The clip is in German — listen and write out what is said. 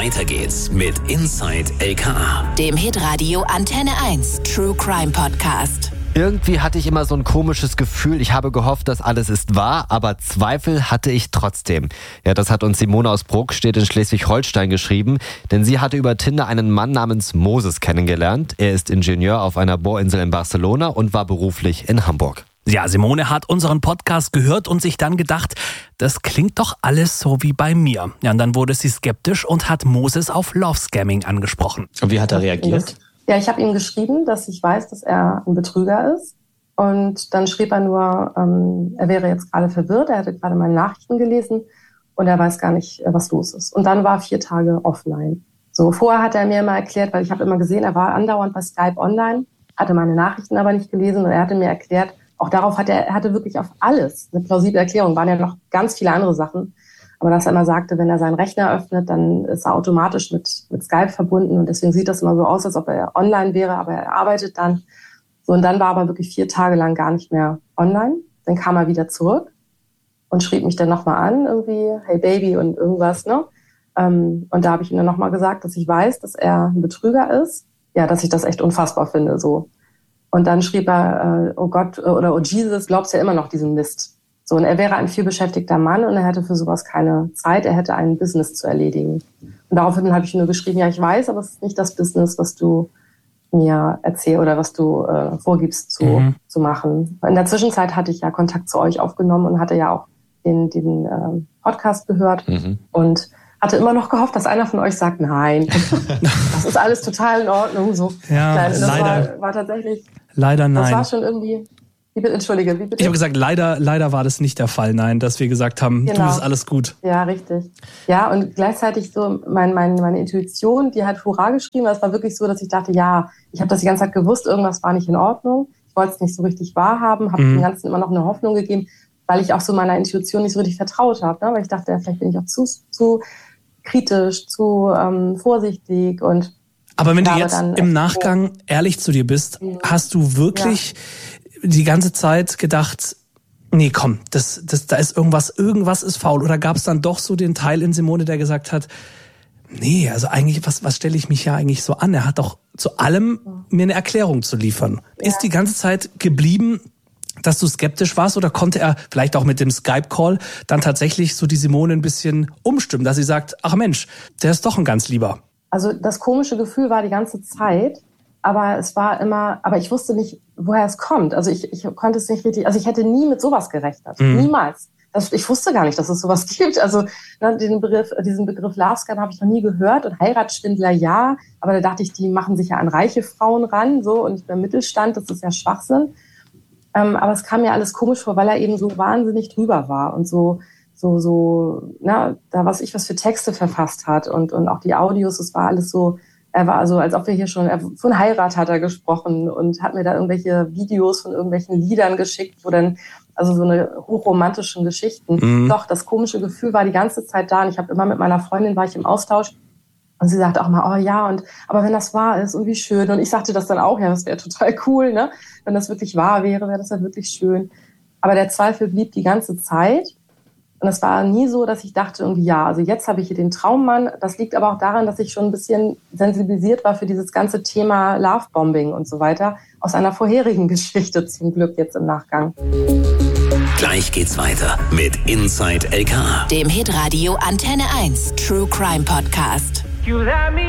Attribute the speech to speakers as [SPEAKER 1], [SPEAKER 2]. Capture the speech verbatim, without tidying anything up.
[SPEAKER 1] Weiter geht's mit Inside L K A,
[SPEAKER 2] dem Hitradio Antenne eins True Crime Podcast.
[SPEAKER 3] Irgendwie hatte ich immer so ein komisches Gefühl. Ich habe gehofft, dass alles ist wahr, aber Zweifel hatte ich trotzdem. Ja, das hat uns Simone aus Bruckstedt in Schleswig-Holstein geschrieben, denn sie hatte über Tinder einen Mann namens Moses kennengelernt. Er ist Ingenieur auf einer Bohrinsel in Barcelona und war beruflich in Hamburg.
[SPEAKER 4] Ja, Simone hat unseren Podcast gehört und sich dann gedacht, das klingt doch alles so wie bei mir. Ja, und dann wurde sie skeptisch und hat Moses auf Love-Scamming angesprochen.
[SPEAKER 5] Und wie hat er reagiert?
[SPEAKER 6] Ja, ich habe ihm geschrieben, dass ich weiß, dass er ein Betrüger ist. Und dann schrieb er nur, ähm, er wäre jetzt gerade verwirrt, er hätte gerade meine Nachrichten gelesen und er weiß gar nicht, was los ist. Und dann war er vier Tage offline. So, vorher hat er mir immer erklärt, weil ich habe immer gesehen, er war andauernd bei Skype online, hatte meine Nachrichten aber nicht gelesen und er hatte mir erklärt, auch darauf hat er, er hatte wirklich auf alles eine plausible Erklärung, waren ja noch ganz viele andere Sachen. Aber dass er immer sagte, wenn er seinen Rechner öffnet, dann ist er automatisch mit, mit Skype verbunden. Und deswegen sieht das immer so aus, als ob er online wäre, aber er arbeitet dann. So, und dann war er aber wirklich vier Tage lang gar nicht mehr online. Dann kam er wieder zurück und schrieb mich dann nochmal an, irgendwie, hey Baby und irgendwas, ne? Und da habe ich ihm dann nochmal gesagt, dass ich weiß, dass er ein Betrüger ist. Ja, dass ich das echt unfassbar finde, so. Und dann schrieb er, oh Gott, oder oh Jesus, glaubst ja immer noch diesen Mist. So, und er wäre ein vielbeschäftigter Mann und er hätte für sowas keine Zeit, er hätte ein Business zu erledigen. Und daraufhin habe ich nur geschrieben, ja, ich weiß, aber es ist nicht das Business, was du mir erzählst oder was du äh, vorgibst zu, mhm. zu machen. In der Zwischenzeit hatte ich ja Kontakt zu euch aufgenommen und hatte ja auch den, den äh, Podcast gehört mhm. und hatte immer noch gehofft, dass einer von euch sagt, nein, das ist alles total in Ordnung. So.
[SPEAKER 4] Ja,
[SPEAKER 6] Nein, das
[SPEAKER 4] leider.
[SPEAKER 6] War, war tatsächlich,
[SPEAKER 4] leider nein.
[SPEAKER 6] Das war schon irgendwie... Wie bitte, Entschuldige, wie bitte?
[SPEAKER 4] Ich habe gesagt, leider, leider war das nicht der Fall, nein, dass wir gesagt haben,
[SPEAKER 6] genau.
[SPEAKER 4] Du, ist alles gut.
[SPEAKER 6] Ja, richtig. Ja, und gleichzeitig so mein, mein, meine Intuition, die hat Hurra geschrieben. Es war wirklich so, dass ich dachte, ja, ich habe das die ganze Zeit gewusst, irgendwas war nicht in Ordnung. Ich wollte es nicht so richtig wahrhaben, habe mhm. dem Ganzen immer noch eine Hoffnung gegeben, weil ich auch so meiner Intuition nicht so richtig vertraut habe. Ne? Weil ich dachte, ja, vielleicht bin ich auch zu, zu kritisch, zu ähm, vorsichtig und
[SPEAKER 4] aber wenn du jetzt im Nachgang so ehrlich zu dir bist, mhm. hast du wirklich ja. die ganze Zeit gedacht, nee, komm, das, das, da ist irgendwas, irgendwas ist faul. Oder gab es dann doch so den Teil in Simone, der gesagt hat, nee, also eigentlich, was, was stelle ich mich ja eigentlich so an? Er hat doch zu allem mir eine Erklärung zu liefern. Ja. Ist die ganze Zeit geblieben, dass du skeptisch warst, oder konnte er vielleicht auch mit dem Skype-Call dann tatsächlich so die Simone ein bisschen umstimmen, dass sie sagt, ach Mensch, der ist doch ein ganz Lieber?
[SPEAKER 6] Also das komische Gefühl war die ganze Zeit, aber es war immer, aber ich wusste nicht, woher es kommt. Also ich, ich konnte es nicht richtig, also ich hätte nie mit sowas gerechnet, mhm. niemals. Das, ich wusste gar nicht, dass es sowas gibt. Also ne, den Begriff, diesen Begriff Love Scam habe ich noch nie gehört und Heiratsschwindler ja, aber da dachte ich, die machen sich ja an reiche Frauen ran, so, und ich bin im Mittelstand, das ist ja Schwachsinn. Ähm, aber es kam mir alles komisch vor, weil er eben so wahnsinnig drüber war und so so, so, na, da was ich was für Texte verfasst hat und, und auch die Audios, es war alles so, er war also, als ob wir hier schon, er, von Heirat hat er gesprochen und hat mir da irgendwelche Videos von irgendwelchen Liedern geschickt, wo dann, also so eine hochromantischen Geschichten. Mhm. Doch, das komische Gefühl war die ganze Zeit da und ich habe immer mit meiner Freundin, war ich im Austausch und sie sagte auch mal, oh ja, und, aber wenn das wahr ist und wie schön, und ich sagte das dann auch, ja, das wäre total cool, ne, wenn das wirklich wahr wäre, wäre das ja wirklich schön. Aber der Zweifel blieb die ganze Zeit. Und es war nie so, dass ich dachte irgendwie, ja, also jetzt habe ich hier den Traummann. Das liegt aber auch daran, dass ich schon ein bisschen sensibilisiert war für dieses ganze Thema Lovebombing und so weiter. Aus einer vorherigen Geschichte zum Glück jetzt im Nachgang.
[SPEAKER 1] Gleich geht's weiter mit Inside L K A,
[SPEAKER 2] dem Hitradio Antenne eins True Crime Podcast.
[SPEAKER 7] You let me